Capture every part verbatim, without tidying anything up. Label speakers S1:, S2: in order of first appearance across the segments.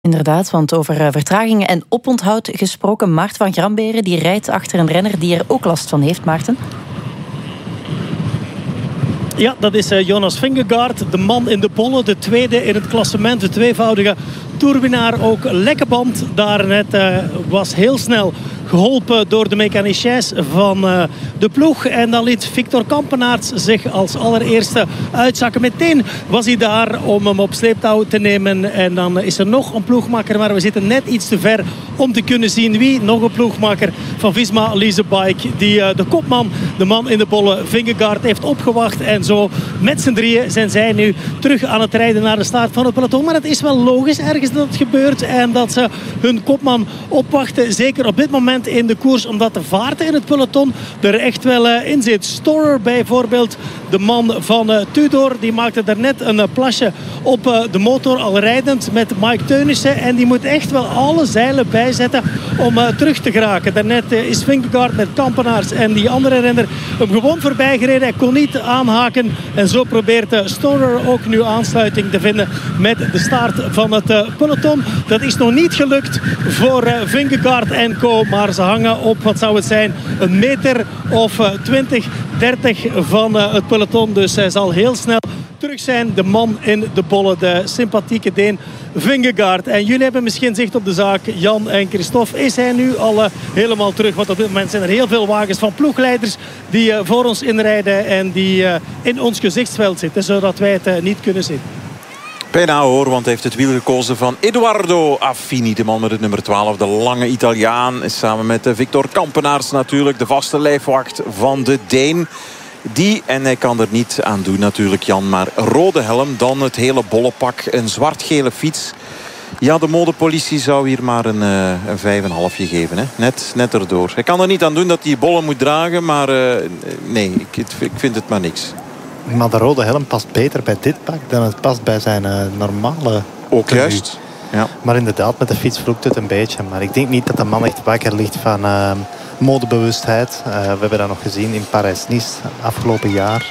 S1: Inderdaad, want over uh, vertragingen en oponthoud gesproken. Maarten van Gramberen die rijdt achter een renner die er ook last van heeft, Maarten.
S2: Ja, dat is uh, Jonas Vingegaard, de man in de bollen. De tweede in het klassement, de tweevoudige toerwinnaar. Ook lekke band daarnet, uh, was heel snel geholpen door de mechaniciens van uh, de ploeg. En dan liet Victor Kampenaerts zich als allereerste uitzakken. Meteen was hij daar om hem op sleeptouw te nemen. En dan is er nog een ploegmakker, maar we zitten net iets te ver om te kunnen zien wie. Nog een ploegmakker van Visma Lease Bike, die uh, de kopman, de man in de bollen, Vingegaard, heeft opgewacht. En zo met z'n drieën zijn zij nu terug aan het rijden naar de start van het peloton. Maar het is wel logisch ergens dat het gebeurt en dat ze hun kopman opwachten. Zeker op dit moment in de koers, omdat de vaart in het peloton er echt wel uh, in zit. Storer bijvoorbeeld, de man van uh, Tudor, die maakte daarnet een uh, plasje op uh, de motor al rijdend met Mike Teunissen. En die moet echt wel alle zeilen bijzetten om uh, terug te geraken. Daarnet uh, is Vingegaard met Kampenaerts en die andere renner hem gewoon voorbij gereden. Hij kon niet aanhaken en zo probeert uh, Storer ook nu aansluiting te vinden met de start van het uh, peloton. Dat is nog niet gelukt voor uh, Vingegaard en co, maar ze hangen op, wat zou het zijn, een meter of uh, twintig, dertig van uh, het peloton. Dus hij zal heel snel terug zijn, de man in de bollen, de sympathieke Deen Vingegaard. En jullie hebben misschien zicht op de zaak, Jan en Christophe. Is hij nu al uh, helemaal terug? Want op dit moment zijn er heel veel wagens van ploegleiders die uh, voor ons inrijden en die uh, in ons gezichtsveld zitten, zodat wij het uh, niet kunnen zien.
S3: Bijna hoor, want hij heeft het wiel gekozen van Edoardo Affini. De man met het nummer twaalf, de lange Italiaan. Samen met Victor Kampenaerts natuurlijk, de vaste lijfwacht van de Deen. Die, en hij kan er niet aan doen natuurlijk Jan, maar rode helm, dan het hele bollepak, een zwart-gele fiets. Ja, de modepolitie zou hier maar een, uh, een vijf en halfje geven. Hè? Net, net erdoor. Hij kan er niet aan doen dat hij bollen moet dragen, maar uh, nee, ik, ik vind het maar niks.
S4: Maar de rode helm past beter bij dit pak dan het past bij zijn uh, normale
S3: Ook
S4: tenue.
S3: juist. Ja.
S4: Maar inderdaad, met de fiets vloekt het een beetje. Maar ik denk niet dat de man echt wakker ligt van uh, modebewustheid. Uh, we hebben dat nog gezien in Parijs-Nice afgelopen jaar.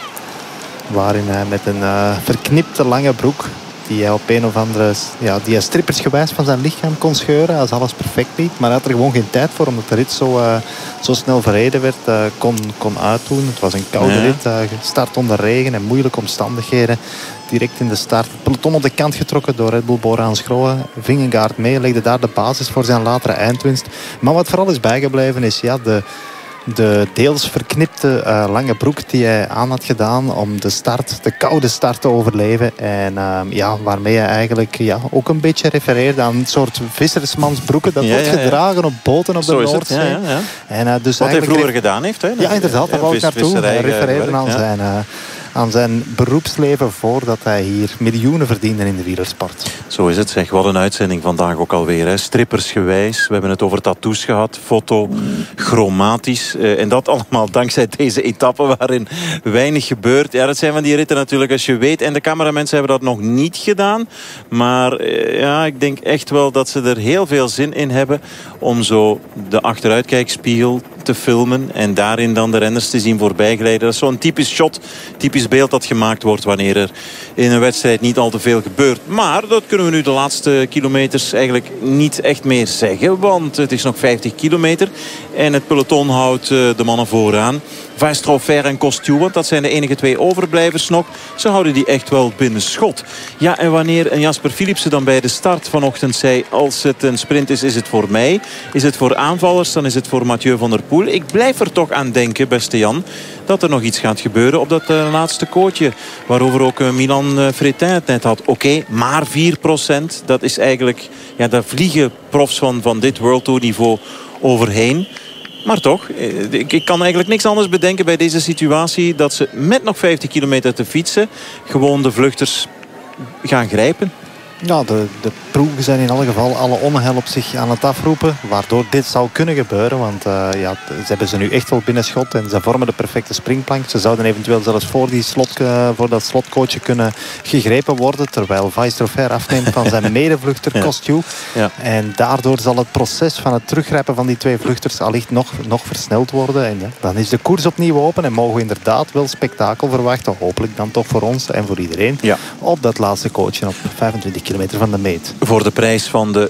S4: Waarin hij met een uh, verknipte lange broek, die hij op een of andere, ja, die hij strippersgewijs van zijn lichaam kon scheuren als alles perfect liep. Maar hij had er gewoon geen tijd voor, omdat de rit zo, uh, zo snel verreden werd, uh, kon, kon uitdoen. Het was een koude ja. rit, uh, gestart onder regen en moeilijke omstandigheden. Direct in de start. Het peloton op de kant getrokken door Red Bull Bora Hansgrohe. Vingegaard mee, legde daar de basis voor zijn latere eindwinst. Maar wat vooral is bijgebleven is ja, de... de deels verknipte uh, lange broek die hij aan had gedaan om de start, de koude start te overleven. En uh, ja, waarmee hij eigenlijk ja, ook een beetje refereerde aan een soort vissersmansbroeken. Dat ja, wordt ja, ja. gedragen op boten op de
S3: Zo
S4: Noordzee.
S3: Ja, ja, ja.
S4: En, uh, dus
S3: wat hij vroeger
S4: re-
S3: gedaan heeft. Hè?
S4: Ja, inderdaad, daar ja, wou ik naartoe. Hij refereerde aan, ja. zijn, uh, aan zijn beroepsleven voordat hij hier miljoenen verdiende in de wielersport.
S3: Zo is het, zeg. Wat een uitzending vandaag ook alweer. Hè. Strippersgewijs. We hebben het over tattoos gehad. Foto, chromatisch. Uh, en dat allemaal dankzij deze etappe waarin weinig gebeurt. Ja, dat zijn van die ritten natuurlijk als je weet. En de cameramensen hebben dat nog niet gedaan. Maar uh, ja, ik denk echt wel dat ze er heel veel zin in hebben om zo de achteruitkijkspiegel te filmen en daarin dan de renners te zien voorbijglijden. Dat is zo'n typisch shot, typisch beeld dat gemaakt wordt wanneer er in een wedstrijd niet al te veel gebeurt. Maar dat kunnen we nu de laatste kilometers eigenlijk niet echt meer zeggen, want het is nog vijftig kilometer en het peloton houdt de mannen vooraan. Weistrofer en Costiu, want dat zijn de enige twee overblijvers nog. Ze houden die echt wel binnen schot. Ja, en wanneer een Jasper Philipsen dan bij de start vanochtend zei, als het een sprint is, is het voor mij. Is het voor aanvallers, dan is het voor Mathieu van der Poel. Ik blijf er toch aan denken, beste Jan, dat er nog iets gaat gebeuren op dat uh, laatste kootje. Waarover ook uh, Milan uh, Fretin het net had. Oké, okay, maar vier procent. Dat is eigenlijk, ja, daar vliegen profs van, van dit World Tour niveau overheen. Maar toch, ik, ik kan eigenlijk niks anders bedenken bij deze situatie, dat ze met nog vijftig kilometer te fietsen gewoon de vluchters gaan grijpen.
S4: Ja, de, de proeven zijn in alle geval alle onheil op zich aan het afroepen. Waardoor dit zou kunnen gebeuren. Want uh, ja, ze hebben ze nu echt wel binnen schot. En ze vormen de perfecte springplank. Ze zouden eventueel zelfs voor, die slot, uh, voor dat slotcoachje kunnen gegrepen worden. Terwijl Weistrofer afneemt van zijn medevluchter ja. Costiu. Ja. En daardoor zal het proces van het teruggrijpen van die twee vluchters allicht nog, nog versneld worden. En ja, dan is de koers opnieuw open. En mogen we inderdaad wel spektakel verwachten. Hopelijk dan toch voor ons en voor iedereen. Ja. Op dat laatste coachje op vijfentwintig kilometer. kilometer van de meet.
S3: Voor de prijs van de